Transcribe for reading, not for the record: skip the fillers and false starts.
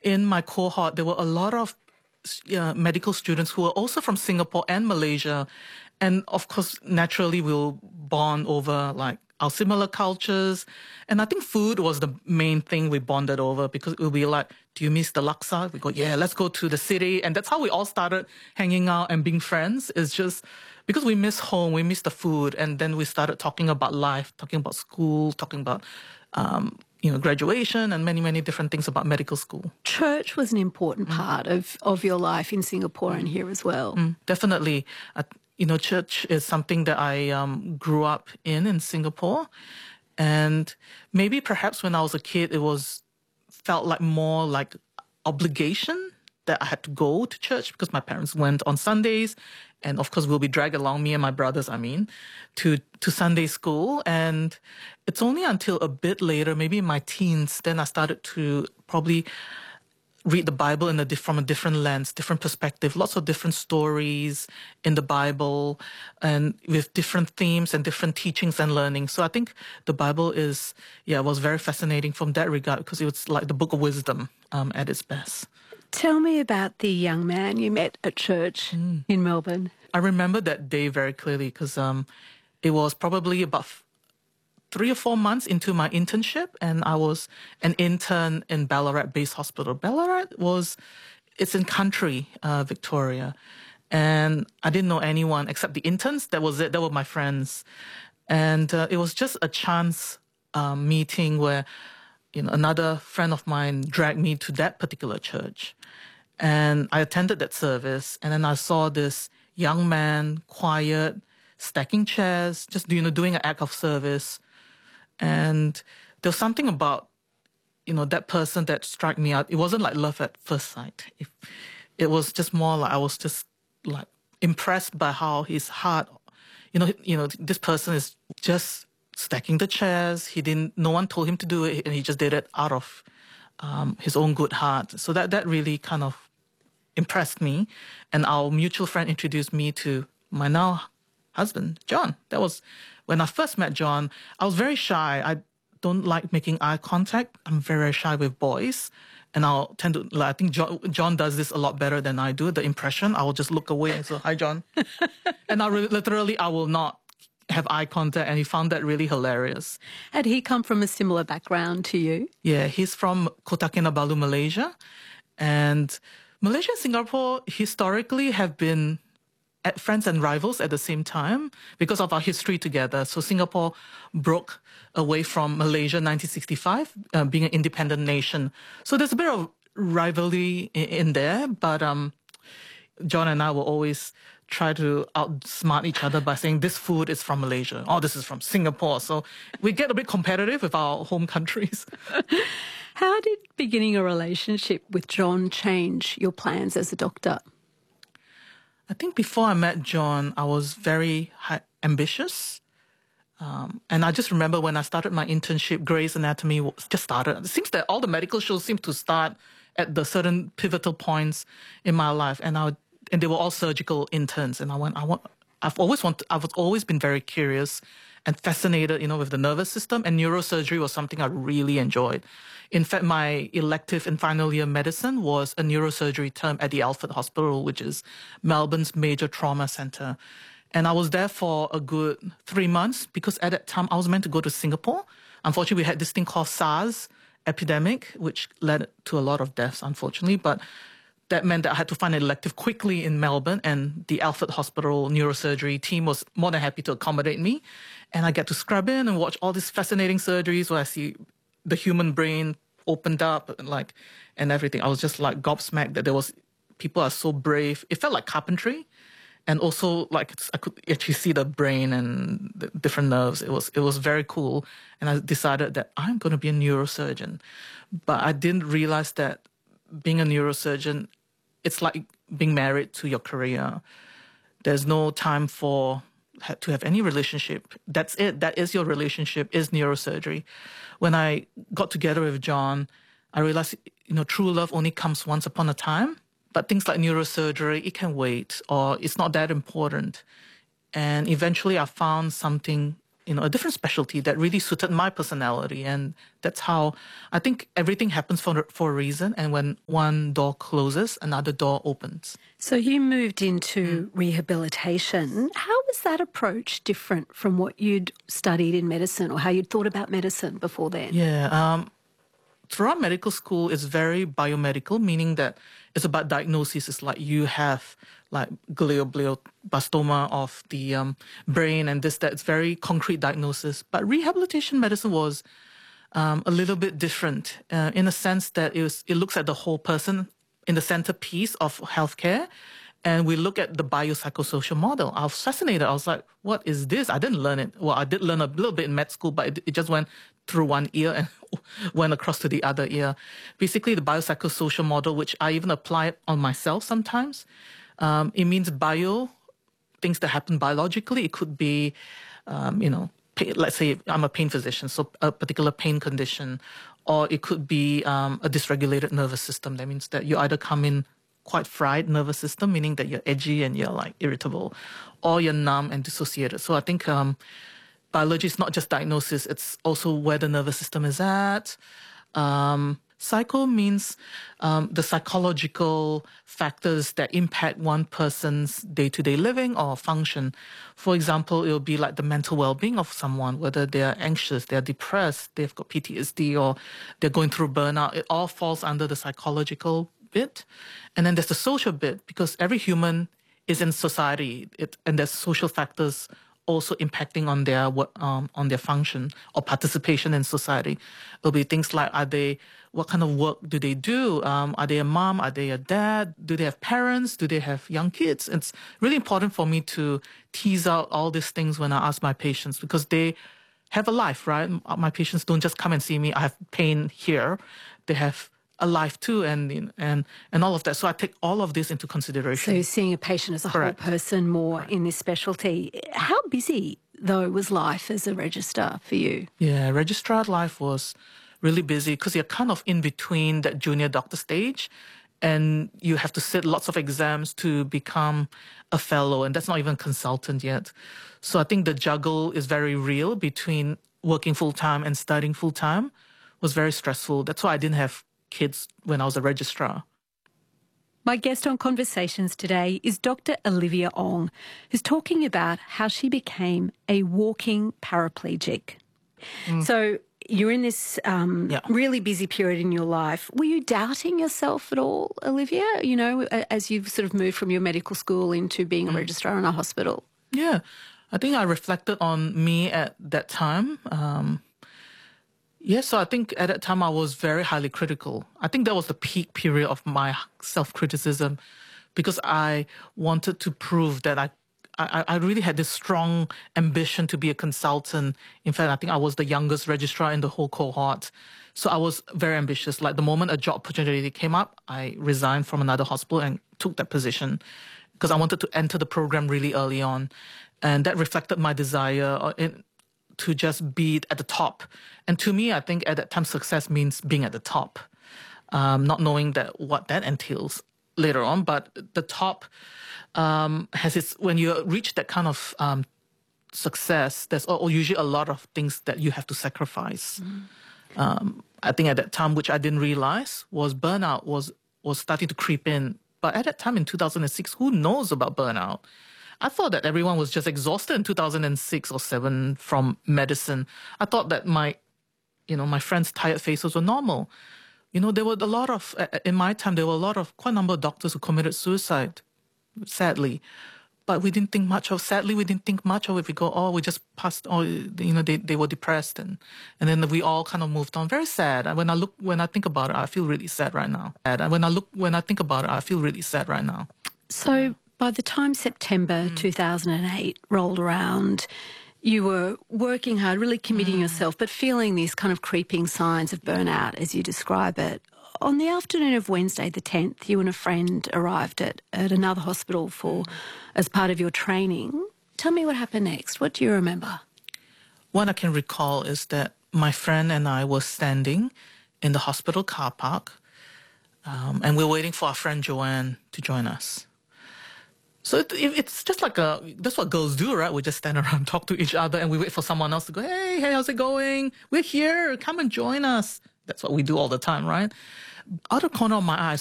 in my cohort, there were a lot of medical students who were also from Singapore and Malaysia. And of course, naturally, we'll bond over like our similar cultures. And I think food was the main thing we bonded over, because it would be like, do you miss the laksa? We go, yeah, let's go to the city. And that's how we all started hanging out and being friends. It's just because we miss home, we miss the food. And then we started talking about life, talking about school, talking about, graduation and many, many different things about medical school. Church was an important part of your life in Singapore and here as well. Definitely. Church is something that I grew up in Singapore. And maybe perhaps when I was a kid, felt like more like obligation that I had to go to church because my parents went on Sundays. And of course, we'll be dragged along, me and my brothers, to Sunday school. And it's only until a bit later, maybe in my teens, then I started to probably read the Bible from a different lens, different perspective, lots of different stories in the Bible and with different themes and different teachings and learning. So I think the Bible was very fascinating from that regard, because it was like the book of wisdom at its best. Tell me about the young man you met at church in Melbourne. I remember that day very clearly because it was probably about 3 or 4 months into my internship, and I was an intern in Ballarat Base Hospital. Ballarat it's in country, Victoria. And I didn't know anyone except the interns. That was it. That were my friends. And it was just a chance meeting where another friend of mine dragged me to that particular church. And I attended that service. And then I saw this young man, quiet, stacking chairs, just doing an act of service. And there was something about, that person that struck me out. It wasn't like love at first sight. It was just more like I was just like impressed by how his heart, this person is just stacking the chairs. No one told him to do it, and he just did it out of his own good heart. So that really kind of impressed me. And our mutual friend introduced me to my now husband, John. That was when I first met John. I was very shy. I don't like making eye contact. I'm very shy with boys. And I'll tend to, I think John does this a lot better than I do, the impression. I will just look away and say, hi, John. And I will not have eye contact, and he found that really hilarious. Had he come from a similar background to you? Yeah, he's from Kota Kinabalu, Malaysia. And Malaysia and Singapore historically have been friends and rivals at the same time because of our history together. So Singapore broke away from Malaysia in 1965, being an independent nation. So there's a bit of rivalry in there, but John and I will always try to outsmart each other by saying this food is from Malaysia, or this is from Singapore. So we get a bit competitive with our home countries. How did beginning a relationship with John change your plans as a doctor? I think before I met John, I was very ambitious. And I just remember when I started my internship, Grey's Anatomy just started. It seems that all the medical shows seem to start at the certain pivotal points in my life. And they were all surgical interns. And I've always been very curious and fascinated, with the nervous system. And neurosurgery was something I really enjoyed. In fact, my elective in final year medicine was a neurosurgery term at the Alfred Hospital, which is Melbourne's major trauma center. And I was there for a good 3 months because at that time I was meant to go to Singapore. Unfortunately, we had this thing called SARS epidemic, which led to a lot of deaths, unfortunately. But that meant that I had to find an elective quickly in Melbourne, and the Alfred Hospital neurosurgery team was more than happy to accommodate me. And I get to scrub in and watch all these fascinating surgeries where I see the human brain opened up and everything. I was just like gobsmacked that people are so brave. It felt like carpentry. And also, I could actually see the brain and the different nerves. It was very cool. And I decided that I'm going to be a neurosurgeon. But I didn't realize that being a neurosurgeon, it's like being married to your career. There's no time to have any relationship. That's it. That is your relationship, is neurosurgery. When I got together with John, I realized, true love only comes once upon a time. But things like neurosurgery, it can wait, or it's not that important. And eventually I found something a different specialty that really suited my personality. And that's how I think everything happens for a reason. And when one door closes, another door opens. So you moved into rehabilitation. How was that approach different from what you'd studied in medicine or how you'd thought about medicine before then? Yeah. Throughout medical school, it's very biomedical, meaning that it's about diagnosis. It's like you have like glioblastoma of the brain and this, that. It's very concrete diagnosis. But rehabilitation medicine was a little bit different in a sense that it looks at the whole person in the centerpiece of healthcare. And we look at the biopsychosocial model. I was fascinated. I was like, what is this? I didn't learn it. Well, I did learn a little bit in med school, but it just went through one ear and went across to the other ear. Basically, the biopsychosocial model, which I even apply on myself sometimes, it means things that happen biologically. It could be, let's say I'm a pain physician, so a particular pain condition, or it could be a dysregulated nervous system. That means that you either come in quite fried nervous system, meaning that you're edgy and you're like irritable, or you're numb and dissociated. So I think biology is not just diagnosis, it's also where the nervous system is at. Psycho means the psychological factors that impact one person's day-to-day living or function. For example, it will be like the mental well-being of someone, whether they're anxious, they're depressed, they've got PTSD, or they're going through burnout. It all falls under the psychological bit. And then there's the social bit, because every human is in society, and there's social factors also impacting on their function or participation in society. It'll be things like, what kind of work do they do? Are they a mom? Are they a dad? Do they have parents? Do they have young kids? It's really important for me to tease out all these things when I ask my patients, because they have a life, right? My patients don't just come and see me, I have pain here. They have a life too, and all of that. So I take all of this into consideration. So you're seeing a patient as a Correct. whole person more in this specialty. How busy, though, was life as a registrar for you? Yeah, registrar life was really busy because you're kind of in between that junior doctor stage, and you have to sit lots of exams to become a fellow, and that's not even consultant yet. So I think the juggle is very real between working full-time and studying full-time. Was very stressful. That's why I didn't have kids when I was a registrar. My guest on Conversations today is Dr. Olivia Ong, who's talking about how she became a walking paraplegic. So you're in this really busy period in your life. Were you doubting yourself at all, Olivia, as you've sort of moved from your medical school into being a registrar in a hospital? Yeah, I think I reflected on me at that time. So I think at that time I was very highly critical. I think that was the peak period of my self-criticism, because I wanted to prove that I really had this strong ambition to be a consultant. In fact, I think I was the youngest registrar in the whole cohort. So I was very ambitious. Like the moment a job opportunity came up, I resigned from another hospital and took that position because I wanted to enter the program really early on. And that reflected my desire to just be at the top. And to me, I think at that time, success means being at the top, not knowing what that entails later on. But the top when you reach that kind of success, there's usually a lot of things that you have to sacrifice. I think at that time, which I didn't realize, was burnout was starting to creep in. But at that time in 2006, who knows about burnout? I thought that everyone was just exhausted in 2006 or 2007 from medicine. I thought that my friends' tired faces were normal. There were in my time, there were quite a number of doctors who committed suicide, sadly. But we didn't think much of it. We go, we just passed, they were depressed. And then we all kind of moved on. Very sad. And when I think about it, I feel really sad right now. So by the time September 2008 rolled around, you were working hard, really committing yourself, but feeling these kind of creeping signs of burnout, as you describe it. On the afternoon of Wednesday the 10th, you and a friend arrived at another hospital as part of your training. Tell me what happened next. What do you remember? What I can recall is that my friend and I were standing in the hospital car park, and we were waiting for our friend Joanne to join us. So it's just like that's what girls do, right? We just stand around, talk to each other, and we wait for someone else to go, hey, how's it going? We're here. Come and join us. That's what we do all the time, right? Out of corner of my eye, I